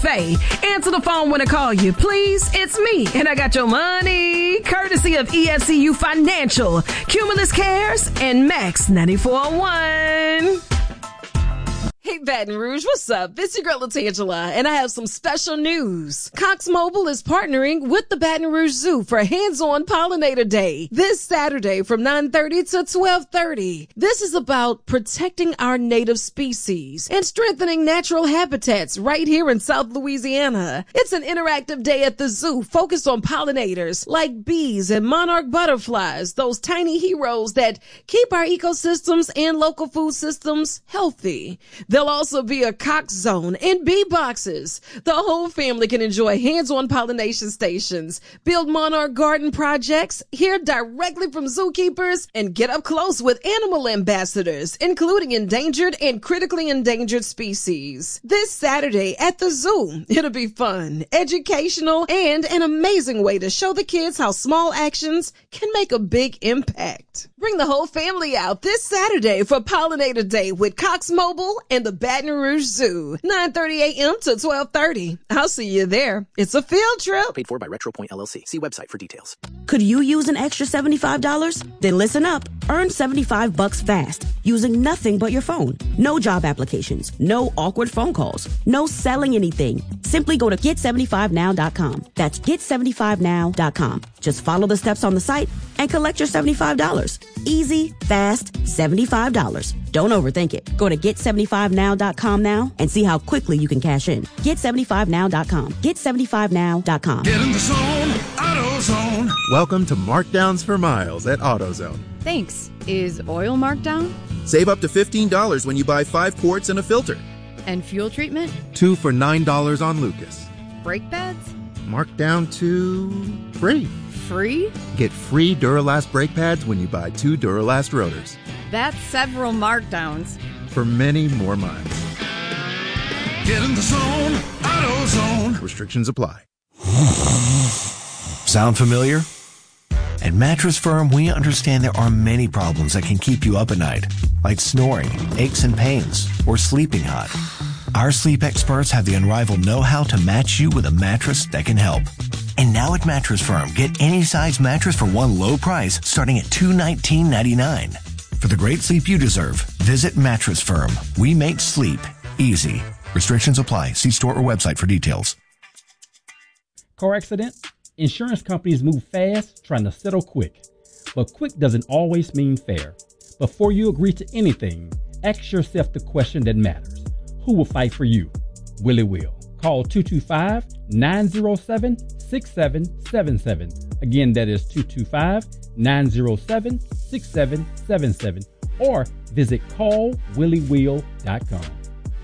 Faye. Answer the phone when I call you, please. It's me, and I got your money. Courtesy of ESCU Financial, Cumulus Cares, and Max 94.1. Hey, Baton Rouge, what's up? It's your girl, Latangela, and I have some special news. Cox Mobile is partnering with the Baton Rouge Zoo for Hands-On Pollinator Day this Saturday from 9:30 to 12:30. This is about protecting our native species and strengthening natural habitats right here in South Louisiana. It's an interactive day at the zoo focused on pollinators like bees and monarch butterflies, those tiny heroes that keep our ecosystems and local food systems healthy. There'll also be a Cox Zone and bee boxes. The whole family can enjoy hands-on pollination stations, build monarch garden projects, hear directly from zookeepers, and get up close with animal ambassadors, including endangered and critically endangered species. This Saturday at the zoo, it'll be fun, educational, and an amazing way to show the kids how small actions can make a big impact. Bring the whole family out this Saturday for Pollinator Day with Cox Mobile and the Baton Rouge Zoo, 9:30 a.m. to 12:30. I'll see you there. It's a field trip. Paid for by RetroPoint LLC. See website for details. Could you use an extra $75? Then listen up. Earn $75 fast using nothing but your phone. No job applications. No awkward phone calls. No selling anything. Simply go to get75now.com. That's get75now.com. Just follow the steps on the site and collect your $75. Easy, fast, $75. Don't overthink it. Go to get75now.com now and see how quickly you can cash in. Get75now.com. Get75now.com. Get in the zone, AutoZone. Welcome to Markdowns for Miles at AutoZone. Thanks. Is oil marked down? Save up to $15 when you buy 5 quarts and a filter. And fuel treatment? 2 for $9 on Lucas. Brake pads? Marked down to free. Free? Get free Duralast brake pads when you buy 2 Duralast rotors. That's several markdowns. For many more miles. Get in the zone, AutoZone. Restrictions apply. Sound familiar? At Mattress Firm, we understand there are many problems that can keep you up at night, like snoring, aches and pains, or sleeping hot. Our sleep experts have the unrivaled know-how to match you with a mattress that can help. And now at Mattress Firm, get any size mattress for one low price starting at $219.99. For the great sleep you deserve, visit Mattress Firm. We make sleep easy. Restrictions apply. See store or website for details. Car accident? Insurance companies move fast, trying to settle quick. But quick doesn't always mean fair. Before you agree to anything, ask yourself the question that matters. Who will fight for you? Willie will. Call 225-907-6777. Again, that is 225-907-6777. Or visit callwilliewill.com.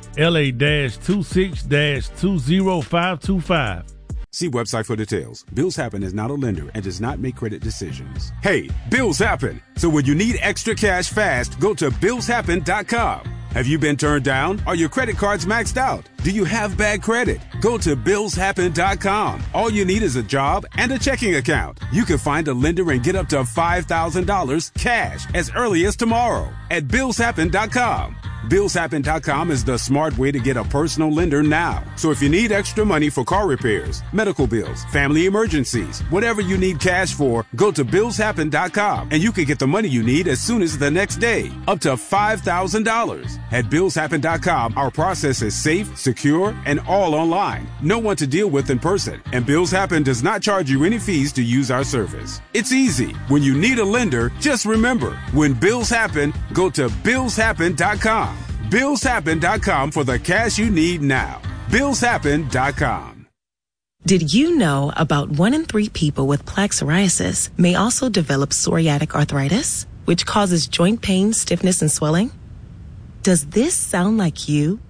LA-26-20525. See website for details. Bills Happen is not a lender and does not make credit decisions. Hey, bills happen. So when you need extra cash fast, go to billshappen.com. Have you been turned down? Are your credit cards maxed out? Do you have bad credit? Go to billshappen.com. All you need is a job and a checking account. You can find a lender and get up to $5,000 cash as early as tomorrow at billshappen.com. Billshappen.com is the smart way to get a personal lender now. So if you need extra money for car repairs, medical bills, family emergencies, whatever you need cash for, go to billshappen.com and you can get the money you need as soon as the next day, up to $5,000. At billshappen.com, our process is safe, secure, and all online. No one to deal with in person. And Bills Happen does not charge you any fees to use our service. It's easy. When you need a lender, just remember, when bills happen, go to billshappen.com. Billshappen.com for the cash you need now. Billshappen.com. Did you know about 1 in 3 people with plaque psoriasis may also develop psoriatic arthritis, which causes joint pain, stiffness, and swelling? Does this sound like you?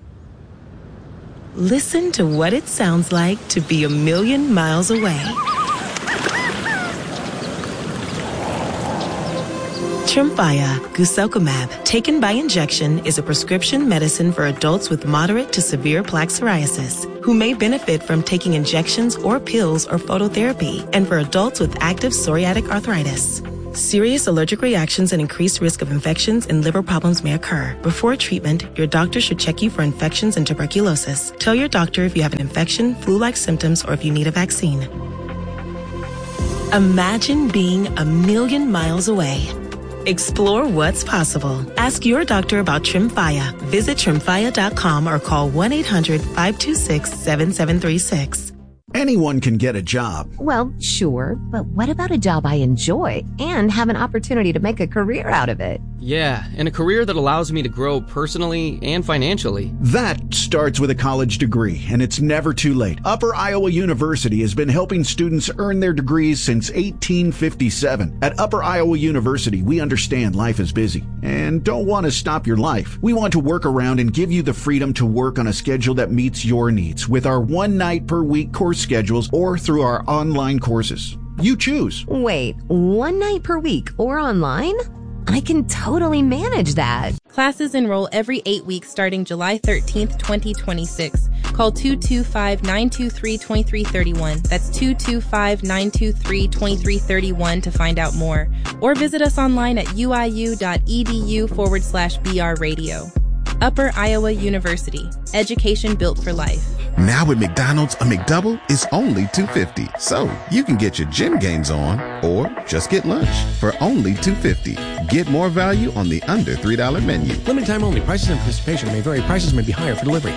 Listen to what it sounds like to be a million miles away. Tremfya, guselkumab, taken by injection, is a prescription medicine for adults with moderate to severe plaque psoriasis who may benefit from taking injections or pills or phototherapy, and for adults with active psoriatic arthritis. Serious allergic reactions and increased risk of infections and liver problems may occur. Before treatment, your doctor should check you for infections and tuberculosis. Tell your doctor if you have an infection, flu-like symptoms, or if you need a vaccine. Imagine being a million miles away. Explore what's possible. Ask your doctor about Tremfya. Visit Tremfya.com or call 1-800-526-7736. Anyone can get a job. Well, sure, but what about a job I enjoy and have an opportunity to make a career out of it? Yeah, and a career that allows me to grow personally and financially. That starts with a college degree, and it's never too late. Upper Iowa University has been helping students earn their degrees since 1857. At Upper Iowa University, we understand life is busy and don't want to stop your life. We want to work around and give you the freedom to work on a schedule that meets your needs with our 1 night per week course schedules or through our online courses. You choose. Wait, 1 night per week or online? I can totally manage that. Classes enroll every 8 weeks starting July 13th, 2026. Call 225-923-2331. That's 225-923-2331 to find out more. Or visit us online at uiu.edu/BR Radio. Upper Iowa University. Education built for life. Now at McDonald's, a McDouble is only $2.50. So you can get your gym gains on or just get lunch for only $2.50. Get more value on the under $3 menu. Limited time only. Prices and participation may vary. Prices may be higher for delivery.